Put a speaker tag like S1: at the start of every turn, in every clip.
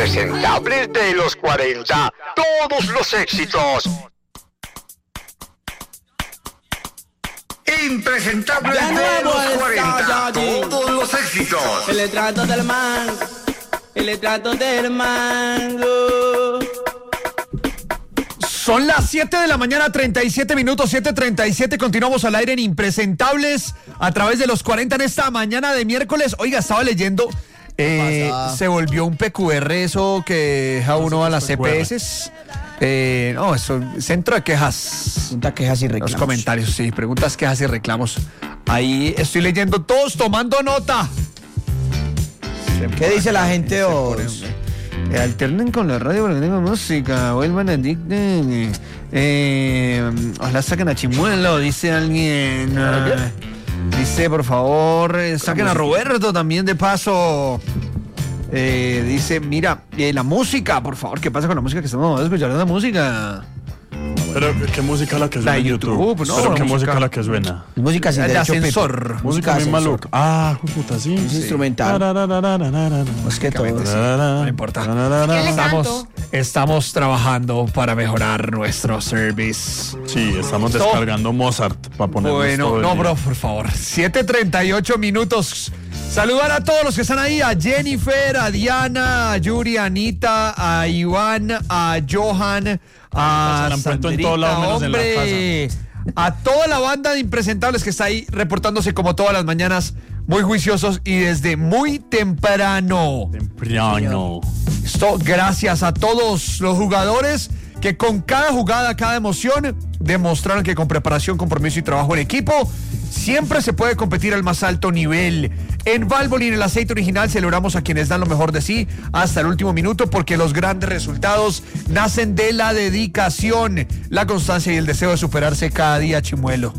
S1: Impresentables de los 40. Todos los éxitos. Impresentables
S2: Ya
S1: de
S2: nuevo
S1: los
S2: está
S1: 40.
S2: ya allí.
S1: Todos los éxitos.
S2: El retrato del mango, el retrato del mango.
S3: Son las 7 de la mañana, 37 minutos, 7:37. Continuamos al aire en Impresentables a través de los 40 en esta mañana de miércoles. Oiga, estaba leyendo, se volvió un PQR eso que deja uno a las CPS. No, eso, centro de quejas.
S4: Pregunta, quejas y reclamos.
S3: Los comentarios, sí, preguntas, quejas y reclamos. Ahí estoy leyendo, todos tomando nota.
S4: ¿Qué dice la gente hoy?
S3: Alternen con la radio porque tengo música, vuelvan a dicten. Ojalá saquen a Chimuelo, dice alguien. Dice, por favor, saquen a Roberto también de paso. Dice, mira, la música, por favor, ¿qué pasa con la música que estamos escuchando? La música.
S5: Pero ¿qué música es la que suena
S3: La
S5: en
S3: YouTube, ¿no?
S5: Pero ¿qué
S3: Música.
S5: música es la que suena?
S4: Música sin
S3: El
S4: derecho,
S3: ascensor.
S4: Pepe.
S5: Música muy
S4: ascensor.
S5: maluca. Ah, puta, sí.
S4: Es instrumental. Es que todo.
S3: No importa. Estamos trabajando para mejorar nuestro service.
S5: Sí, estamos descargando Mozart para poner.
S3: Bueno, no, bro, por favor. 7:38 minutos. Saludar a todos los que están ahí, a Jennifer, a Diana, a Yuri, a Anita, a Iván, a Johan, a
S5: Se la han puesto en
S3: Sandrita,
S5: todo lado menos en la
S3: hombre, a toda la banda de impresentables que está ahí reportándose como todas las mañanas, muy juiciosos y desde muy temprano.
S5: Temprano.
S3: Esto gracias a todos los jugadores que con cada jugada, cada emoción, demostraron que con preparación, compromiso y trabajo en equipo, siempre se puede competir al más alto nivel. En Valvoline, el aceite original, celebramos a quienes dan lo mejor de sí hasta el último minuto, porque los grandes resultados nacen de la dedicación, la constancia y el deseo de superarse cada día, Chimuelo.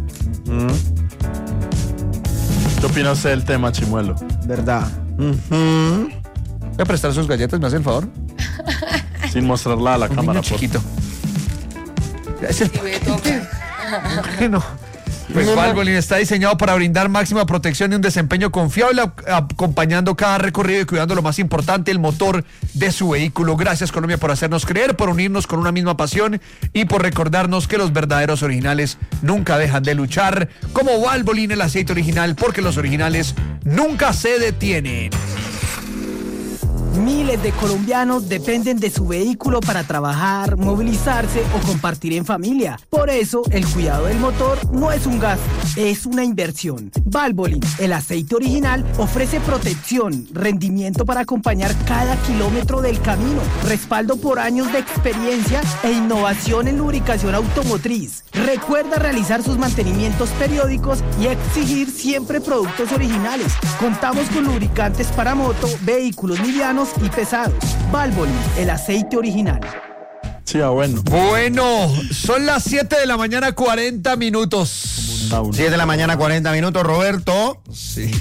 S5: ¿Qué opina usted del tema, Chimuelo?
S4: ¿Verdad?
S3: ¿Voy a prestar sus galletas? ¿Me hace el favor?
S5: Sin mostrarla a la
S3: Un
S5: cámara,
S3: niño
S5: por
S3: chiquito. Es el Bueno, pues Valvoline está diseñado para brindar máxima protección y un desempeño confiable, acompañando cada recorrido y cuidando lo más importante, el motor de su vehículo. Gracias, Colombia, por hacernos creer, por unirnos con una misma pasión y por recordarnos que los verdaderos originales nunca dejan de luchar. Como Valvoline, el aceite original, porque los originales nunca se detienen.
S6: Miles de colombianos dependen de su vehículo para trabajar, movilizarse o compartir en familia. Por eso, el cuidado del motor no es un gasto, es una inversión. Valvoline, el aceite original, ofrece protección, rendimiento para acompañar cada kilómetro del camino, respaldo por años de experiencia e innovación en lubricación automotriz. Recuerda realizar sus mantenimientos periódicos y exigir siempre productos originales. Contamos con lubricantes para moto, vehículos livianos y pesados. Valvoline, el aceite original.
S5: Sí, bueno.
S3: Bueno, son las 7 de la mañana, 40 minutos.
S4: 7 de la mañana, 40 minutos, Roberto.
S3: Sí.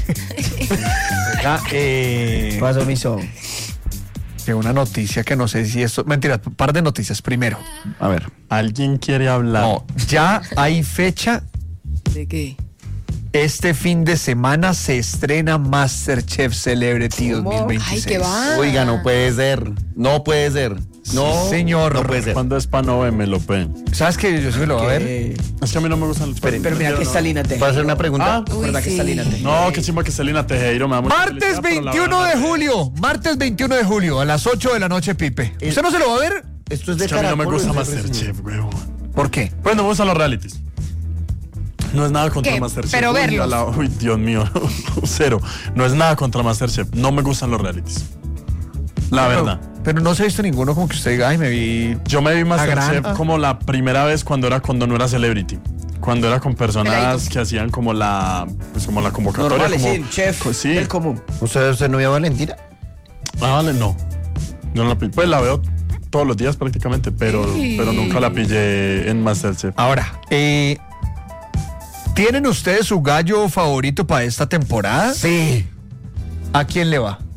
S4: Paso miso.
S3: Que una noticia que no sé si esto... Mentira, un par de noticias. Primero,
S4: A ver.
S5: ¿Alguien quiere hablar?
S3: no, ya hay fecha.
S7: ¿De qué?
S3: Este fin de semana se estrena MasterChef Celebrity 2026.
S7: Ay, ¿qué va?
S4: Oiga, no puede ser. No puede ser. No,
S3: Sí, señor.
S4: No puede ser.
S5: Cuando es para no me lo ven.
S3: ¿Sabes que yo sí me lo voy a ver?
S5: Es que a mí no me gustan los
S4: Pero
S6: Pero mira que está Lina
S4: ¿Puedo hacer una pregunta?
S7: Uy,
S6: ¿Verdad que está
S7: sí.
S6: Lina Tejero?
S5: No, que chimba que Celina Tejero me da mucha
S3: Martes
S5: felicidad, pero la
S3: 21
S5: verdad
S3: de
S5: no sé.
S3: julio. Martes 21 de julio a las 8 de la noche, Pipe. ¿Usted no se lo va a ver?
S4: Esto es de
S5: Es que a mí no me
S4: Caracol,
S5: gusta
S4: es de
S5: Masterchef, huevón.
S3: ¿Por qué?
S5: Pues no me gustan los realities. No es nada contra
S7: ¿Qué?
S5: Masterchef.
S7: Pero
S5: Uy,
S7: verlos.
S5: Uy, Dios mío. Cero. No es nada contra Masterchef. No me gustan los realities. La verdad.
S3: Pero no se ha visto ninguno como que usted diga, ay, me vi...
S5: Yo me vi Masterchef
S3: gran-
S5: como la primera vez cuando no era celebrity. Cuando era con personas
S7: Peladito.
S5: que hacían como la convocatoria.
S4: Normales,
S5: como,
S4: sí, chef
S5: Sí.
S4: del común. ¿Usted no vio a Valentina?
S5: Ah, vale, no. Yo no la pillé. Pues la veo todos los días prácticamente, pero nunca la pillé en Masterchef.
S3: Ahora, ¿tienen ustedes su gallo favorito para esta temporada?
S4: Sí.
S3: ¿A quién le va?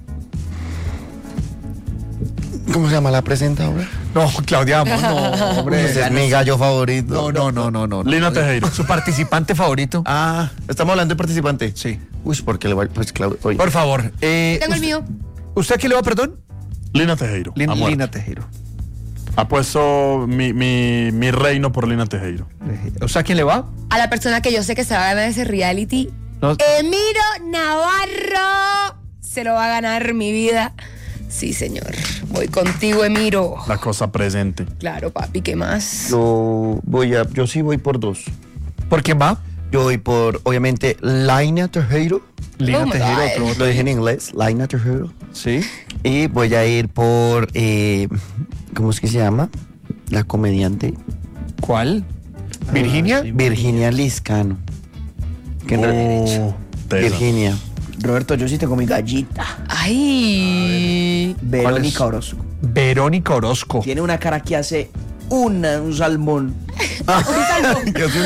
S4: ¿Cómo se llama la presentadora?
S3: No, Claudia Amor, no, hombre.
S4: Ese es mi gallo favorito.
S3: No.
S5: Lina Tejero.
S3: ¿Su participante favorito?
S4: Ah, estamos hablando de participante.
S3: Sí.
S4: Uy, porque le va pues Claudio. Oye.
S3: Por favor.
S7: Tengo el mío.
S3: ¿Usted a quién le va, perdón?
S5: Lina Tejero.
S3: Lina Tejero.
S5: Apuesto mi reino por Lina Tejero.
S3: O sea, ¿quién le va?
S7: A la persona que yo sé que se va a ganar ese reality,
S3: No.
S7: Emiro Navarro. Se lo va a ganar mi vida. Sí, señor. Voy contigo, Emiro.
S5: La cosa presente.
S7: Claro, papi, ¿qué más?
S4: Yo sí voy por 2.
S3: ¿Por quién va?
S4: Yo voy por, obviamente, Lina Tejero.
S3: Lina
S7: Oh my
S3: Tejero.
S7: God.
S3: otro voto.
S4: Lo dije en inglés, Lina Tejero.
S3: Sí.
S4: Y voy a ir por, ¿cómo es que se llama? La comediante
S3: ¿Cuál? ¿Virginia?
S4: Virginia Lizcano. Que en realidad-
S5: Tesa.
S4: Virginia. Roberto, yo sí tengo mi gallita.
S7: Ay.
S4: Verónica Orozco.
S3: Verónica Orozco.
S8: Tiene una cara que hace un salmón.
S4: Yo soy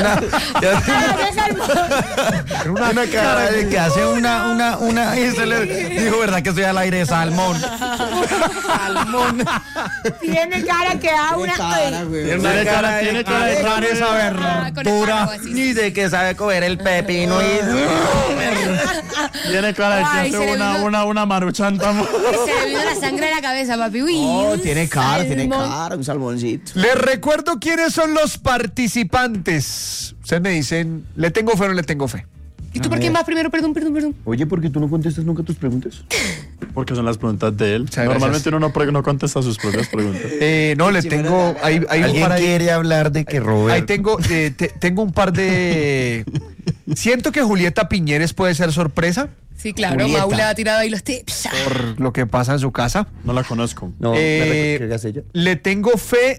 S4: una cara de que hace una y se le dijo, ¿verdad que estoy al aire de salmón?
S8: Salmón.
S7: Tiene cara que da una.
S5: Tiene cara de
S4: esa
S7: Ah, con el
S4: verdura
S7: palo así.
S4: y de que sabe comer el pepino y
S5: Tiene cara de que
S7: Ay,
S5: hace
S7: se le vino-
S5: una maruchanta.
S7: Se le vino la sangre a la cabeza, papi. Uy,
S8: Oh, tiene cara,
S7: salmón.
S8: un salmoncito.
S3: Les recuerdo quiénes son los participantes. Ustedes me dicen, ¿le tengo fe o no le tengo fe?
S7: ¿Y tú por quién vas primero? Perdón.
S4: Oye, ¿por qué tú no contestas nunca tus preguntas?
S5: Porque son las preguntas de él.
S3: Muchas
S5: Normalmente
S3: gracias.
S5: uno no contesta sus propias preguntas.
S3: No, le tengo. Hay un
S4: ¿Alguien
S3: par ahí.
S4: quiere hablar de que
S3: Ahí
S4: Robert?
S3: tengo un par de. Siento que Julieta Piñeres puede ser sorpresa
S7: Sí, claro,
S8: Julieta.
S7: Maula ha tirado ahí los tips.
S3: por lo que pasa en su casa.
S5: No la conozco.
S4: No,
S3: Eh,
S4: ¿me recuerdas ella?
S3: Le tengo fe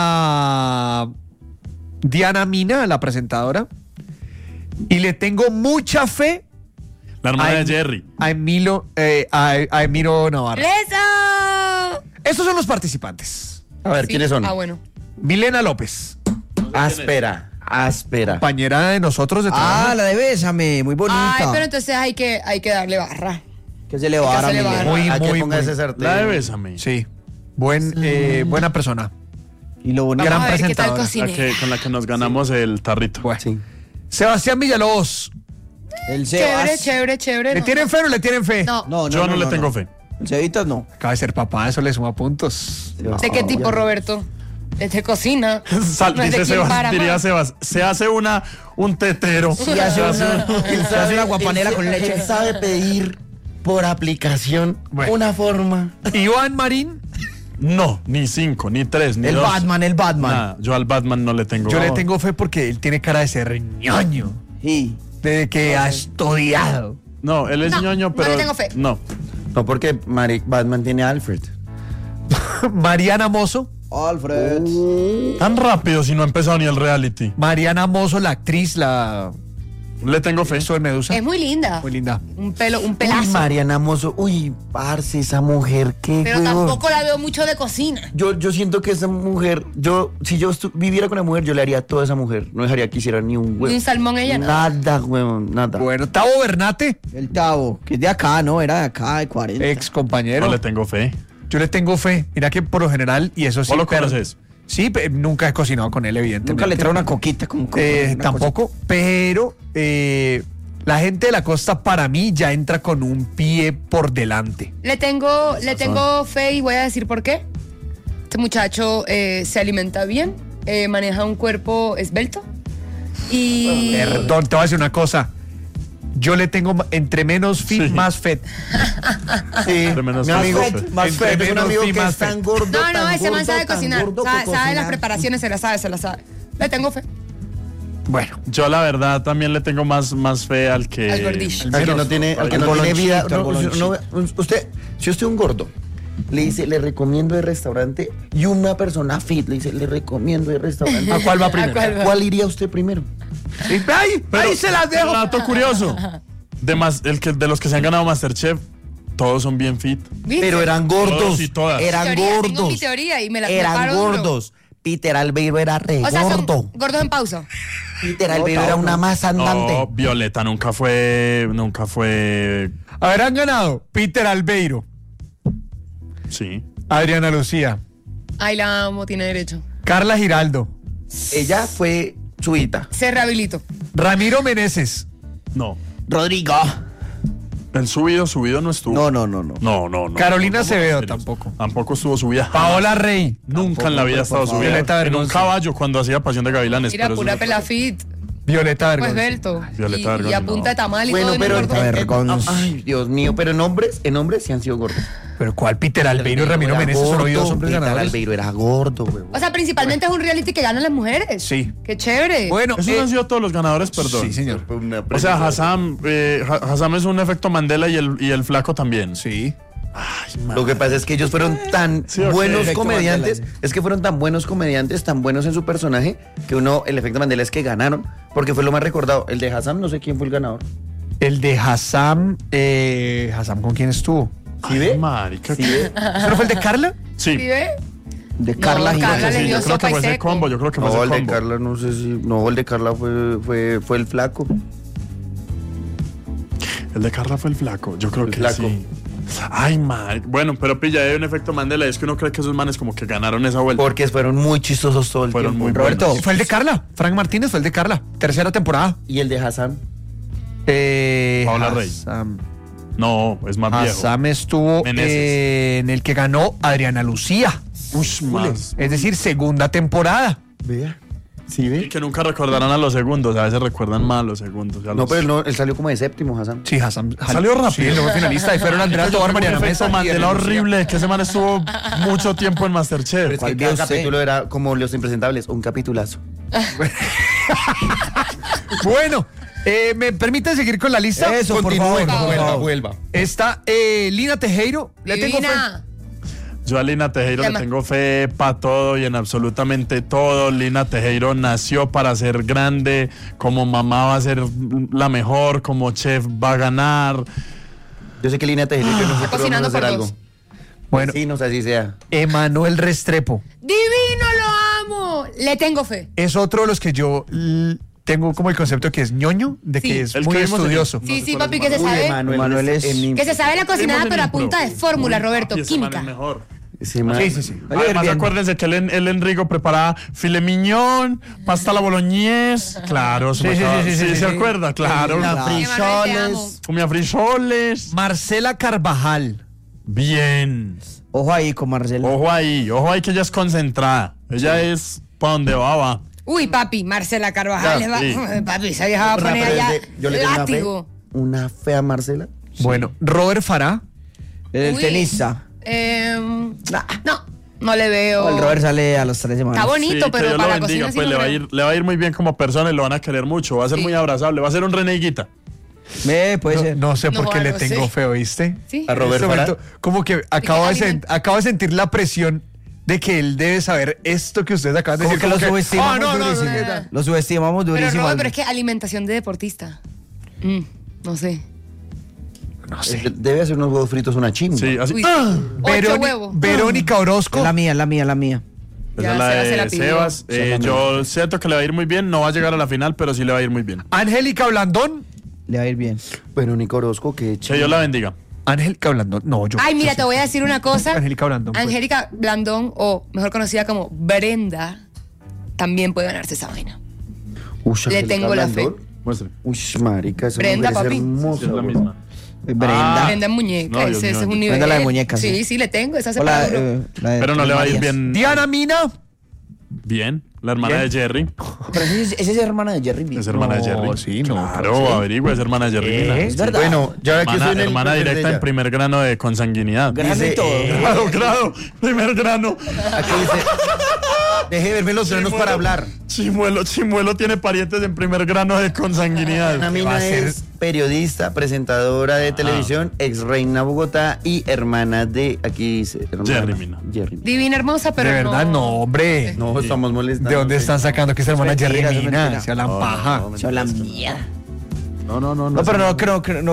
S3: a Diana Mina, la presentadora. Y le tengo mucha fe
S5: La hermana
S3: Ay.
S5: de Jerry.
S3: a Emiro Navarro.
S7: ¡Eso!
S3: Estos son los participantes.
S4: A ver,
S7: Sí.
S4: ¿quiénes son?
S7: Ah, bueno.
S3: Milena López,
S4: Áspera.
S3: compañera de nosotros de trabajo.
S8: Ah, la de Bésame, muy bonita.
S7: Ay, pero entonces hay que darle barra.
S8: Que se le va a dar a
S7: que se le va a
S8: Milena.
S7: dar.
S3: Muy,
S4: ¿A qué
S3: muy,
S4: ponga
S3: muy.
S4: ese sartén?
S5: La de Bésame.
S3: Sí. Buena persona.
S8: Y lo bonito.
S3: Gran
S7: Vamos a ver qué tal
S3: presentadora.
S7: cocina.
S5: Con la que nos ganamos el tarrito.
S3: Bueno.
S4: Sí.
S3: Sebastián Villalobos.
S8: El Sebas.
S7: Chévere.
S3: ¿Le
S7: no.
S3: tienen fe o no le tienen fe?
S7: No.
S8: No,
S5: Yo no le tengo fe.
S8: El Cevitas no.
S3: Acaba de ser papá, eso le suma puntos.
S7: ¿De qué tipo, Roberto? ¿Es de cocina?
S5: Sal,
S7: No es de
S5: dice
S7: quién
S5: Sebas,
S7: para
S5: diría
S7: más.
S5: Sebas, se hace un tetero.
S8: Y hace una guapanela con leche.
S4: Él sabe pedir por aplicación
S3: Bueno.
S4: una forma.
S3: Iván Marín.
S5: No, ni 5, ni 3, ni
S8: El
S5: 2.
S8: Batman.
S5: Nada, yo al Batman no le tengo.
S3: Yo le tengo fe porque él tiene cara de ser ñoño.
S8: Sí.
S3: Desde que ha estudiado.
S5: No, él es
S7: No,
S5: ñoño,
S7: no
S5: pero.
S7: le tengo fe.
S5: No.
S4: No, porque Batman tiene a Alfred.
S3: Mariana Mozo.
S8: Alfred.
S5: Tan rápido si no ha empezado ni el reality.
S3: Mariana Mozo, la actriz, la.
S5: Le tengo fe.
S3: Eso de Medusa.
S7: Es muy linda.
S3: Muy linda.
S7: Un
S4: Uy,
S7: pelazo.
S4: Mariana Mozo. Uy, parce, esa mujer, qué
S7: Pero
S4: huevón.
S7: tampoco la veo mucho de cocina.
S4: Yo siento que esa mujer, si yo viviera con una mujer, yo le haría a toda esa mujer. No dejaría que hiciera ni un huevo.
S7: Ni un salmón ella,
S4: Nada, huevón, nada.
S3: Bueno, Tavo Bernate,
S8: El Tavo, que es de acá, ¿no? Era de acá, de 40.
S3: ex compañero.
S5: No le tengo fe.
S3: Yo le tengo fe. Mira que por lo general, y eso sí.
S5: ¿O lo
S3: pero-
S5: conoces?
S3: Sí, nunca he cocinado con él, evidentemente.
S8: Nunca le trae una coquita con una
S3: Tampoco, pero la gente de la costa para mí ya entra con un pie por delante.
S7: Le tengo fe y voy a decir por qué. Este muchacho se alimenta bien, maneja un cuerpo esbelto y...
S3: Perdón, te voy a decir una cosa. Yo le tengo entre menos fit,
S5: Sí.
S3: más fet.
S4: Sí,
S5: Entre menos
S4: mi
S5: más
S4: amigo,
S5: fett.
S4: más
S3: Entre
S4: fett, es un
S3: menos
S4: amigo
S3: y
S4: que
S3: más
S4: es tan
S3: fett.
S4: gordo,
S7: No,
S4: tan
S7: ese man
S4: gordo,
S7: sabe
S4: tan
S7: cocinar,
S4: gordo que
S7: sabe las
S4: cocina.
S7: preparaciones, se las sabe. Le tengo fe.
S3: Bueno,
S5: Yo la verdad también le tengo más fe al que.
S7: Al gordillo.
S4: Al que no tiene, al que no tiene vida. Usted, si usted es un gordo, le dice, le recomiendo el restaurante, y una persona fit le dice, le recomiendo el restaurante.
S3: ¿a cuál va primero?
S7: cuál va?
S4: ¿Cuál iría usted primero?
S3: ¡Ay! ¡Ahí se las dejo!
S5: Dato curioso. De los que se han ganado Masterchef, todos son bien fit.
S7: ¿Viste?
S4: Pero eran gordos.
S5: Todos y todas.
S4: Eran
S7: Tengo mi
S4: gordos.
S7: teoría y me la
S4: Eran
S7: preparo duro.
S4: gordos. Peter Albeiro era re
S7: O sea, son
S4: gordo.
S7: gordos en pausa.
S4: Peter Albeiro era una masa andante.
S5: No, Violeta nunca fue.
S3: A ver, han ganado Peter Albeiro,
S5: Sí.
S3: Adriana Lucía,
S7: Ay, la amo, tiene derecho.
S3: Carla Giraldo,
S4: Ella fue chubita.
S7: Se rehabilitó.
S3: Ramiro Meneses,
S5: No.
S8: Rodrigo.
S5: El subido no estuvo. No.
S3: Carolina Acevedo tampoco.
S5: Tampoco estuvo subida.
S3: Paola Rey.
S5: Nunca en la vida ha estado subida.
S3: Violeta
S5: En un
S3: Bergonzi.
S5: caballo cuando hacía Pasión de Gavilanes.
S7: Mira,
S5: pero
S7: pura
S5: eso-
S7: pelafit.
S3: Violeta
S7: Pues
S3: Bergonzi.
S7: Belto.
S5: Violeta
S7: Y
S5: Bergonzi,
S7: a punta de
S5: no.
S7: tamal y
S4: Bueno,
S7: todo.
S4: pero
S8: Vergonzi.
S4: ay, Dios mío, pero en hombres sí han sido gordos.
S3: Pero ¿cuál? Peter Albeiro y Ramiro
S4: Era
S3: Meneses son
S4: gordo,
S3: oídos hombres
S4: Peter
S3: ganadores.
S4: Albeiro era gordo, güey.
S7: O sea, principalmente es un reality que ganan las mujeres.
S3: Sí.
S7: Qué chévere.
S3: Bueno,
S5: Esos han sido todos los ganadores, perdón.
S3: sí, señor.
S5: O sea, Hassam es un efecto Mandela y el flaco también.
S3: Sí.
S4: Lo que pasa es que ellos fueron tan
S5: Sí, ok.
S4: buenos
S8: Efecto
S4: comediantes,
S8: Mandela.
S4: es que fueron tan buenos comediantes, tan buenos en su personaje, que el efecto Mandela es que ganaron, porque fue lo más recordado. El de Hassam, no sé quién fue el ganador.
S3: El de Hassam. ¿Hassam con quién estuvo?
S4: ¿Sí ve?
S5: Marica.
S4: ¿Sí ve?
S3: ¿Eso no fue el de Carla?
S5: Sí.
S7: ¿Sí ve?
S8: De
S7: No,
S8: Carla
S7: Carla
S8: Jiménez.
S7: le
S5: Sí,
S7: dio
S5: yo creo
S7: sopa
S5: que
S7: y
S5: fue ese
S7: seco.
S5: combo. Yo creo que fue
S4: No,
S5: ese
S4: el de
S5: combo.
S4: Carla, no sé si. No, el de Carla fue el flaco.
S5: El de Carla fue el flaco. Yo creo
S4: El
S5: que
S4: flaco.
S5: sí. Ay, marica. Bueno, pero pilla, hay un efecto Mandela. Es que uno cree que esos manes como que ganaron esa vuelta.
S4: Porque fueron muy chistosos todo el
S5: Fueron
S4: tiempo.
S5: muy
S8: Roberto.
S5: buenos.
S3: Fue el de Carla. Frank Martínez fue el de Carla. Tercera temporada.
S4: ¿Y el de Hassam?
S5: Paola Rey.
S3: Hassam.
S5: No, es más viejo.
S3: Hassam estuvo
S5: Meneses.
S3: en el que ganó Adriana Lucía.
S5: Ush, más.
S3: Es decir, segunda temporada.
S4: Vea. ¿Sí
S5: Y
S4: ve?
S5: que nunca recordarán a los segundos. A veces recuerdan más los segundos.
S4: No, pero él salió como de séptimo, Hassam.
S3: Sí, Hassam.
S5: Salió rápido.
S3: Sí, él no fue finalista. Y fueron Andrea Tobar, Mariana Mesa.
S5: Mandela horrible. Que ese man estuvo mucho tiempo en
S4: Pero
S5: Masterchef.
S4: es
S8: ¿Cuál
S4: que
S8: vio
S4: cada
S8: usted?
S4: capítulo era como Los Impresentables, un capitulazo.
S3: Bueno, ¿me permiten seguir con la lista?
S8: Eso, por
S4: Continúe,
S8: favor.
S4: vuelva.
S3: Está Lina Tejero. Le tengo fe.
S7: Divina.
S5: Yo a Lina Tejero
S7: Llama.
S5: le tengo fe para todo y en absolutamente todo. Lina Tejero nació para ser grande, como mamá va a ser la mejor, como chef va a ganar.
S4: Yo sé que Línea Tejero y yo nosotros vamos a
S7: cocinando
S4: hacer
S7: por
S4: algo.
S7: dos.
S3: Bueno,
S4: Sí, no sé así sea.
S3: Emanuel Restrepo.
S7: Divino, lo amo. Le tengo fe.
S3: Es otro de los que yo tengo como el concepto que es ñoño, de
S7: Sí.
S3: que es
S5: El
S3: muy
S5: que vimos en-
S3: estudioso.
S7: Sí,
S5: sé
S7: sí,
S5: cuál
S7: papi,
S5: es
S7: que se
S5: Manuel.
S7: sabe.
S8: Manuel es-
S7: Que se sabe la cocinada,
S5: Vimos en
S7: pero a
S5: impro.
S7: punta de fórmula, Roberto.
S5: Y ese man es
S7: Química.
S5: mejor.
S4: Ese man-
S3: Sí, sí, sí.
S5: Además,
S8: bien.
S5: acuérdense que él Enrico preparaba filet mignon, pasta a la boloñés. Claro,
S3: Sí, sí,
S5: ¿se acuerda? Claro.
S8: La
S7: Emanuel, te amo.
S8: frijoles.
S5: Comía frijoles.
S3: Marcela Carvajal.
S5: Bien.
S8: Ojo ahí con Marcela.
S5: Ojo ahí que ella es concentrada. Ella es para donde va.
S7: Uy, papi, Marcela Carvajal.
S4: Ya,
S7: le va-
S5: sí.
S7: Papi, esa vieja va a
S4: Pero
S7: poner allá
S4: yo le tengo
S7: látigo.
S4: una fe a Marcela.
S3: Bueno, Robert Farah.
S8: El
S7: Uy.
S8: tenista.
S7: No le veo.
S8: El Robert sale a las 3 semanas.
S7: Está bonito,
S5: Sí, que
S7: pero
S5: Dios
S7: para
S5: lo
S7: la
S5: bendiga,
S7: cocina sí
S5: pues
S7: no
S5: le
S7: creo.
S5: va a ir muy bien como persona y lo van a querer mucho. Va a ser
S7: Sí.
S5: muy abrazable. Va a ser un reneguita.
S8: Puede ser.
S3: No sé por
S7: No,
S3: qué le
S7: no
S3: tengo
S7: sé.
S3: fe, ¿oíste?
S7: Sí.
S4: A Robert
S3: En este
S4: Farah.
S3: momento, como que acabo
S7: alimenta.
S3: de sentir la presión de que él debe saber esto que ustedes acaban de
S8: Como
S3: decir.
S8: que lo subestimamos
S3: no,
S8: durísimo.
S3: no.
S8: Lo subestimamos
S7: Pero
S8: durísimo.
S7: Robert, pero es que alimentación de deportista. No sé.
S3: No sé.
S4: Debe hacer unos huevos fritos una chimba.
S5: Sí, así.
S7: Uy, 8 huevos.
S3: Verónica Orozco.
S8: Es la mía.
S5: Esa
S7: Ya,
S5: es la
S7: Sebas se la
S5: de
S7: pidió.
S5: Sebas. Yo siento que le va a ir muy bien. No va a llegar a la final, pero sí le va a ir muy bien.
S3: Angélica Blandón.
S8: Le va a ir bien.
S4: Verónica Orozco, que
S5: Que Dios la bendiga.
S3: Angélica Blandón. No, yo.
S7: Ay, mira,
S3: yo
S7: te voy a decir una cosa.
S3: Angélica Blandón. pues.
S7: Angélica Blandón, o mejor conocida como Brenda, también puede ganarse esa vaina.
S4: Ush,
S7: Le
S4: Angélica
S7: tengo la
S4: Blandón.
S5: Muestre.
S4: Uy, marica, esa
S7: Brenda,
S4: mujer
S7: papi.
S4: es hermosa.
S5: Sí, es la
S4: güey.
S5: misma.
S8: Brenda.
S7: Brenda en muñeca,
S5: No, Dios
S7: ese es
S5: mío.
S7: un nivel.
S8: Brenda la de muñeca,
S7: Sí,
S8: sí.
S7: sí, le tengo, esa se
S8: O la,
S7: para duro.
S8: la de
S5: Pero no le va a ir
S8: Marías.
S5: bien.
S3: Diana Mina.
S5: Bien. La hermana
S3: Bien.
S5: de Jerry.
S8: Pero esa es hermana de Jerry Bean.
S5: Es hermana de
S3: No,
S5: Jerry.
S3: sí, no,
S5: Claro,
S3: sí.
S5: averigüe, es hermana de Jerry. Mina.
S8: Es verdad.
S4: Bueno, ya ahora que
S5: Hermana,
S4: estoy en el
S5: hermana
S4: perfil de
S5: directa
S4: ella.
S5: en primer grano de consanguinidad.
S8: Grano y
S4: Dice,
S8: todo.
S5: Claro, primer grano.
S4: Aquí dice, deje de verme los granos
S5: Chimuelo.
S4: para hablar.
S5: Chimuelo tiene parientes en primer grano de consanguinidad.
S4: Ana
S3: va a
S4: Mina
S3: ser-
S4: es periodista, presentadora de televisión, ex reina Bogotá y hermana de, aquí dice, hermana,
S5: Jerry Mina.
S4: Jerry Mina.
S7: Divina, hermosa, pero
S3: De verdad, no, hombre.
S4: No, estamos molestando.
S3: ¿De dónde están sacando que es hermana
S8: Es mentira,
S3: Jerry
S8: es
S3: Mina?
S8: mentira.
S3: Se hablan paja.
S8: Se habla mierda.
S5: No.
S8: No, pero no creo que